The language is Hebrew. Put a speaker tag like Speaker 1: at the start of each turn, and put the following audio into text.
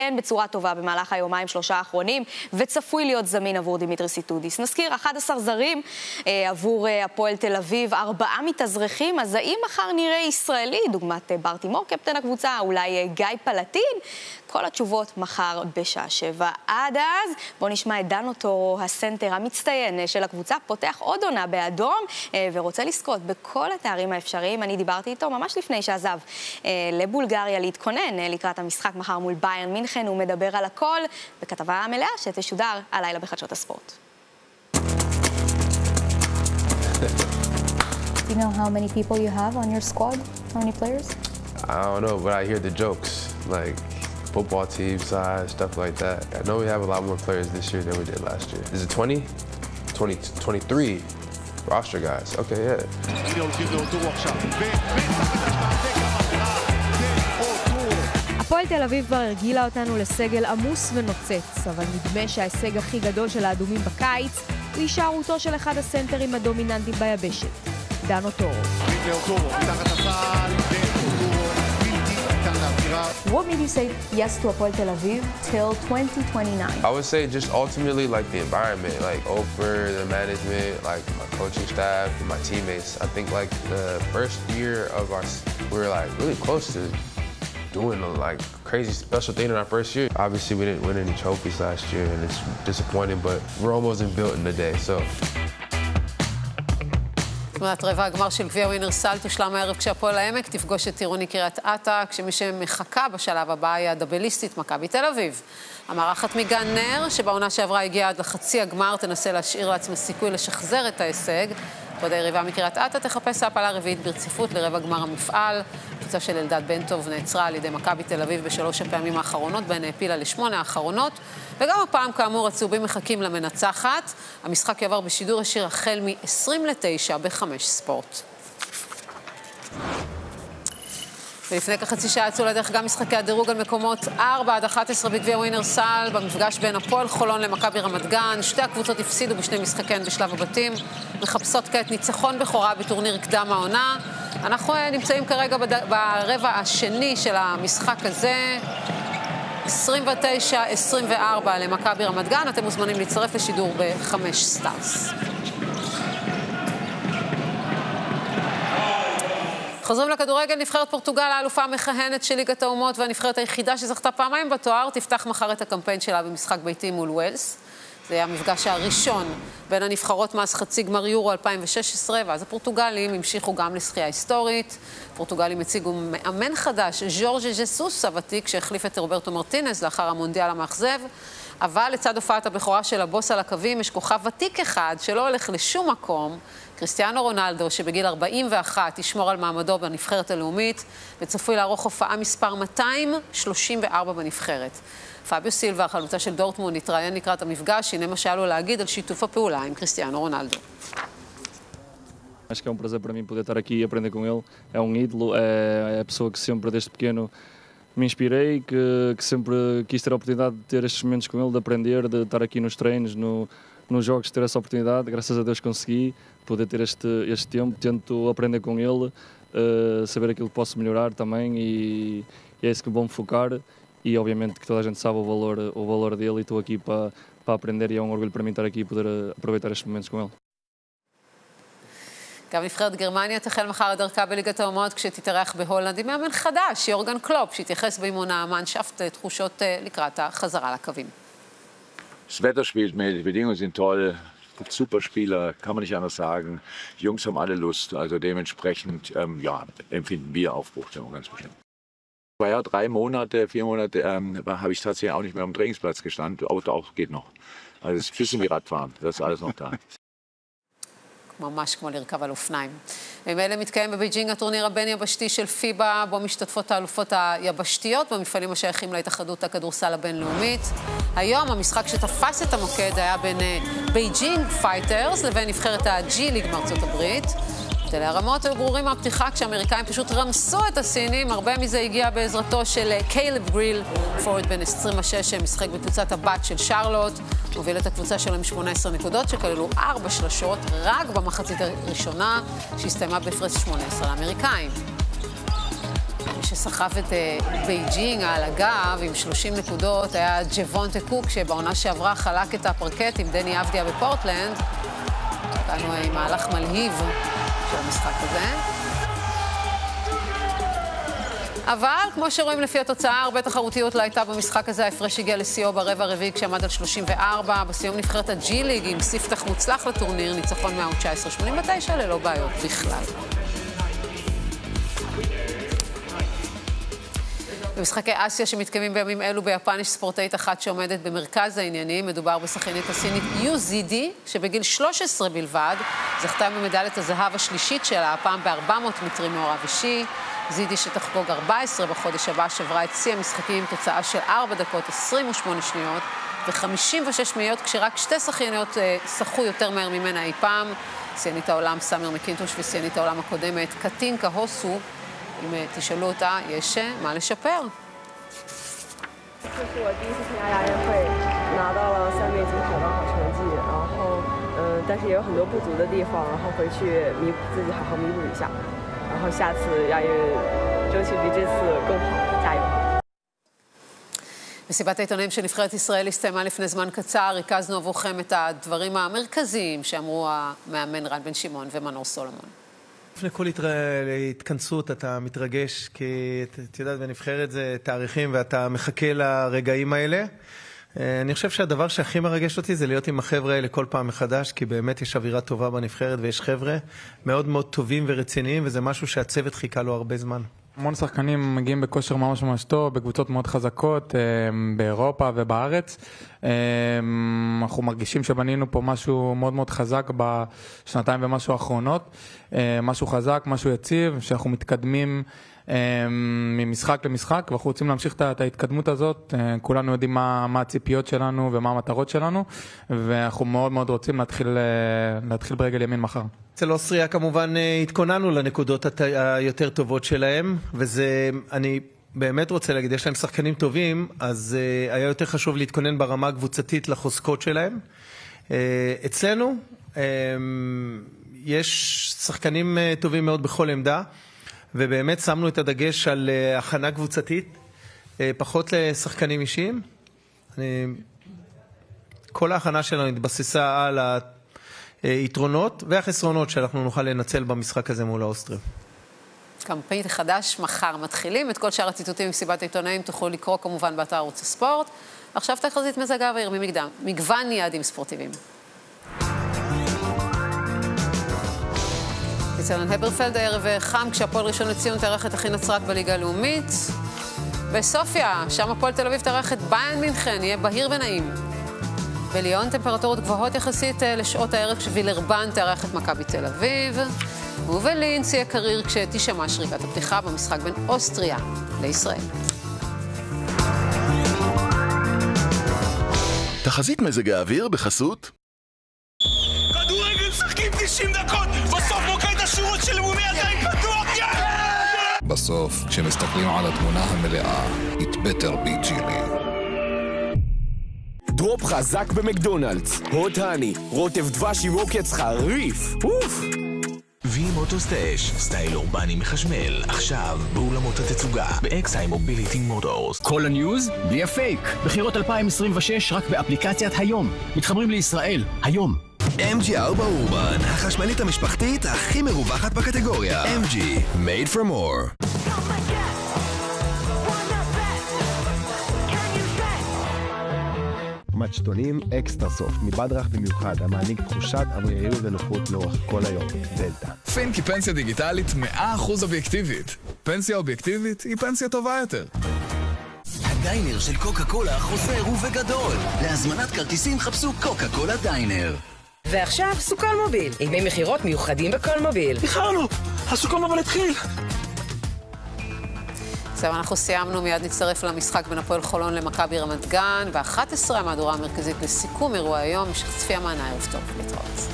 Speaker 1: בצורה טובה במהלך היומיים שלושה האחרונים, וצפוי להיות זמין עבור דימיטרי סיטודיס. נזכיר, 11 זרים עבור הפועל תל אביב, 4 מתאזרחים, אז האם מחר נראה ישראלי, דוגמת בר תימור, קפטן הקבוצה, אולי גיא פלטין? כל התשובות מחר בשעה 7. עד אז, בואו נשמע את דנו טורו, הסנטר המצטיין של הקבוצה, פותח עוד עונה באדום, ורוצה לזכות בכל התארים האפשריים. אני דיברתי איתו ממש לפני שעזב לבולגריה להתכונן לקראת המשחק מחר מול ביירן מינכן. הוא מדבר על הכל בכתבה מלאה שתשודר הלילה בחדשות הספורט.
Speaker 2: Do you know how many people you have on your squad? How many players?
Speaker 3: I don't know, but I hear the jokes, like football team size, stuff like that. I know we have a lot more players this year than we did last year. Is it 20? 23 roster guys. Okay, yeah.
Speaker 4: הפועל תל אביב כבר הרגילה אותנו לסגל עמוס ונוצץ, אבל נדמה שההישג הכי גדול של האדומים בקיץ הוא הישארותו של אחד הסנטרים הדומיננטיים ביבשת, דנו טורו.
Speaker 2: What made you say yes to Hapoel Tel Aviv till 2029?
Speaker 3: I would say just ultimately like the environment, like Ofer, the management, like my coaching staff, and my teammates. I think like the first year of we were like really close to doing a like crazy special thing in our first year. Obviously we didn't win any trophies last year and it's disappointing, but Rome wasn't built in a day, so.
Speaker 5: תמונת רבע הגמר של גביע ווינרסל תושלם הערב כשהפועל העמק תפגוש את טירוני קריית אתא, כשמי שמחכה בשלב הבא היא הדאבליסטית מכבי תל אביב. המארחת מגן נר, שבעונה שעברה הגיעה עד לחצי הגמר, תנסה להשאיר לעצמה סיכוי לשחזר את ההישג. כבוד היריבה מקריית אתא תחפש העפלה רביעית ברציפות לרבע גמר המפעל. קבוצה של אלדד בן טוב נעצרה על ידי מכבי תל אביב בשלוש הפעמים האחרונות, בהן העפילה ל8 האחרונות, וגם הפעם כאמור הצהובים מחכים למנצחת. המשחק יעבור בשידור ישיר החל מ-8:20 ב-5 ספורט. ולפני כחצי שעה יצאו לדרך גם משחקי הדירוג על מקומות 4 עד 11 בגביע ווינרסל, במפגש בין הפועל חולון למכבי רמת גן. שתי הקבוצות הפסידו בשני משחקיהן בשלב הבתים, מחפשות כעת ניצחון בכורה בטורניר קדם העונה. אנחנו נמצאים כרגע ברבע השני של המשחק הזה, 29-24 למכבי רמת גן. אתם מוזמנים להצטרף לשידור ב-5 סטארס. חוזרים לכדורגל, נבחרת פורטוגל, האלופה המכהנת של ליגת האומות והנבחרת היחידה שזכתה פעמיים בתואר, תפתח מחר את הקמפיין שלה במשחק ביתי מול ווילס. זה היה המפגש הראשון בין הנבחרות מאז חצי גמר יורו 2016, ואז הפורטוגלים המשיכו גם לשחייה היסטורית. פורטוגלים הציגו מאמן חדש, ז'ורג'ה ז'סוס הוותיק, שהחליף את רוברטו מרטינז לאחר המונדיאל המאכזב. אבל לצד הופעת הבכורה של הבוס על הקווים, יש כוכב ותיק אחד שלא הולך לשום מקום, קריסטיאנו רונלדו, שבגיל 41 ישמור על מעמדו בנבחרת הלאומית, וצפוי לערוך הופעה מספר 234 בנבחרת. פאביו סילבה, החלוצה של דורטמונד, התראיין לקראת המפגש, הנה מה שהיה לו להגיד על שיתוף הפעולה עם קריסטיאנו רונלדו.
Speaker 6: Acho que é prazer para mim poder estar aqui e aprender com ele. É ídolo, é a pessoa que sempre desde pequeno me inspirei, que sempre quis ter a oportunidade de ter estes momentos com ele, de aprender, de estar aqui nos treinos, nos jogos, ter essa oportunidade. Graças a Deus consegui poder ter este tempo. Tento aprender com ele, saber aquilo que posso melhorar também e é isso que vou me focar. E obviamente que toda a gente sabe o valor dele e estou aqui para aprender e é um orgulho para mim estar aqui e poder aproveitar estes momentos com ele.
Speaker 5: גם נבחרת גרמניה תחל מחר דרכה בליגת האומות כשתתארח בהולנד עם מאמן חדש, יורגן קלופ, שהתייחס באימון המאנשאפט תחושות לקראת החזרה לקווים.
Speaker 7: Das Wetter spielt mit, die Bedingungen sind toll, super Spieler, kann man nicht anders sagen. Die Jungs haben alle Lust, also dementsprechend ja, empfinden wir Aufbruchstimmung ganz bestimmt. War ja 3 Monate, 4 Monate habe ich tatsächlich auch nicht mehr am Trainingsplatz gestanden, Auto auch geht noch. Also es ist ein bisschen wie Radfahren, das ist alles noch da.
Speaker 5: ממש כמו לרכב על אופניים. ממילא מתקיים בבייג'ינג הטורניר הבין-יבשתי של פיבה, בו משתתפות האלופות היבשתיות במפעלים השייכים להתאחדות הכדורסל הבינלאומית. היום המשחק שתפס את המוקד היה בין בייג'ינג פייטרס לבין נבחרת הג'י ליג מארצות הברית. אלה הרמות היו ברורים מהפתיחה כשהאמריקאים פשוט רמסו את הסינים. הרבה מזה הגיע בעזרתו של קיילב גריל, פורד בן 26 שמשחק בקבוצת הבת של שרלוט. מוביל את הקבוצה שלו עם 18 נקודות שכללו 4 שלשות רק במחצית הראשונה שהסתיימה בהפרש 18 לאמריקאים. שסחף את בייג'ינג על הגב עם 30 נקודות היה ג'וונטה קוק, שבעונה שעברה חלק את הפרקט עם דני אבדיה בפורטלנד. כאנו עם מהלך מלהיב של המשחק הזה. אבל, כמו שרואים לפי התוצאה, הרבה תחרותיות לא הייתה במשחק הזה. ההפרש הגיע לשיאו ברבע הרביעי כשעמד על 34. בסיום נבחרת הג'י ליג עם ספתח מוצלח לטורניר, ניצחון 119-89 ללא בעיות בכלל. במשחקי אסיה שמתקיימים בימים אלו ביפן יש ספורטאית אחת שעומדת במרכז העניינים. מדובר בשחיינית הסינית יו זידי, שבגיל 13 בלבד זכתה במדליית הזהב השלישית שלה, הפעם ב-400 מטרים מעורב אישי. זידי שתחגוג 14 בחודש הבא שברה את שיא המשחקים עם תוצאה של 4 דקות 28 שניות ו-56 שניות, כשרק שתי שחייניות שחו יותר מהר ממנה אי פעם, שיאנית העולם סמיר מקינטוש ושיאנית העולם הקודמת קטינקה הוסו. אם תשאלו אותה, יש מה לשפר.
Speaker 8: 这是我第一次参加亚运会，拿到了3枚金牌的好成绩，然后但是也有很多不足的地方，然后回去自己好好弥补一下，然后下次亚运争取比这次更好，加油！
Speaker 5: מסיבת העיתונאים של נבחרת ישראל הסתיימה לפני זמן קצר. ריכזנו עבורכם את הדברים המרכזיים שאמרו המאמן רן בן שמעון ומנור סולומון.
Speaker 9: לפני כל התכנסות אתה מתרגש, כי את יודעת, בנבחרת זה תאריכים ואתה מחכה לרגעים האלה. אני חושב שהדבר שהכי מרגש אותי זה להיות עם החבר'ה האלה כל פעם מחדש, כי באמת יש אווירה טובה בנבחרת ויש חבר'ה מאוד מאוד טובים ורציניים, וזה משהו שהצוות חיכה לו הרבה זמן.
Speaker 10: המון שחקנים מגיעים בכושר ממש ממש טוב, בקבוצות מאוד חזקות, באירופה ובארץ. אנחנו מרגישים שבנינו פה משהו מאוד מאוד חזק בשנתיים ומשהו האחרונות. משהו חזק, משהו יציב, שאנחנו מתקדמים ממשחק למשחק, ואנחנו רוצים להמשיך את ההתקדמות הזאת. כולנו יודעים מה הציפיות שלנו ומה המטרות שלנו, ואנחנו מאוד מאוד רוצים להתחיל ברגל ימין מחר.
Speaker 9: אצל אוסטריה כמובן התכוננו לנקודות היותר טובות שלהם, וזה, אני באמת רוצה להגיד, יש להם שחקנים טובים, אז היה יותר חשוב להתכונן ברמה הקבוצתית לחוזקות שלהם. אצלנו יש שחקנים טובים מאוד בכל עמדה, ובאמת שמנו את הדגש על הכנה קבוצתית, פחות לשחקנים אישיים. כל ההכנה שלנו התבססה על היתרונות והחסרונות שאנחנו נוכל לנצל במשחק הזה מול האוסטרים.
Speaker 5: קמפיין חדש מחר מתחילים. את כל שאר הציטוטים במסיבת העיתונאים תוכלו לקרוא כמובן באתר ערוץ הספורט. עכשיו תחזית מזג האוויר מגוון יעדים ספורטיביים. אצלנו הברפלד הערב חם כשהפועל ראשון לציון תארח את אחי נצרת בליגה הלאומית. בסופיה, שם הפועל תל אביב תארח את ביירן מינכן, יהיה בהיר ונעים. בליון טמפרטורות גבוהות יחסית לשעות הערב כשווילרבן תארח את מכבי תל אביב. ובלינץ יהיה קריר כשתישמע שריקת הפתיחה במשחק בין אוסטריה לישראל.
Speaker 11: תחזית מזג האוויר בחסות
Speaker 12: כדורגל משחקים 90 דקות, בסוף מוקד השירות של לאומי עדיין פתוח, יאללה!
Speaker 11: בסוף, כשמסתכלים על התמונה המלאה, it better be chili.
Speaker 12: דרופ חזק במקדונלדס, הוט הני, רוטב דבש עם עוקץ חריף, אוף!
Speaker 13: V-Moto-Stash, סטייל אורבני מחשמל, עכשיו באולמות התצוגה, ב-XI Mobility Motors.
Speaker 14: כל הניוז בלי הפייק. בחירות 2026 רק באפליקציית היום. מתחברים לישראל, היום.
Speaker 11: MG4 אורבן, החשמלית המשפחתית הכי מרווחת בקטגוריה. MG, made for more.
Speaker 15: מצ'טונים אקסטרה סופט, מבדרך במיוחד, המעניק תחושת אוויריות ונוחות לאורך כל היום. דלתא.
Speaker 16: פינקי פנסיה דיגיטלית 100% אובייקטיבית. פנסיה אובייקטיבית היא פנסיה טובה יותר.
Speaker 13: הדיינר של קוקה קולה חוזר ובגדול. להזמנת כרטיסים חפשו קוקה קולה דיינר.
Speaker 17: ועכשיו סוכן מוביל, עם מחירות מיוחדים בכל מוביל.
Speaker 12: איחרנו, הסוכן מוביל התחיל.
Speaker 5: זהו, אנחנו סיימנו, מיד נצטרף למשחק בין הפועל חולון למכבי רמת גן, ב-11 המהדורה המרכזית לסיכום אירוע היום, משך צפיה מענה, ערב טוב, להתראות.